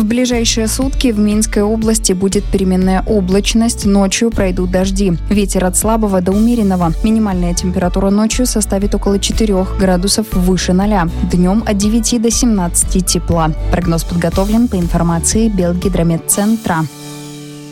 ближайшие сутки в Минской области будет переменная облачность, ночью пройдут дожди. Ветер от слабого до умеренного. Минимальная температура ночью составит около 4 градусов выше 0. Днем от 9 до 17 тепла. Прогноз подготовлен по информации Белгидрометцентра.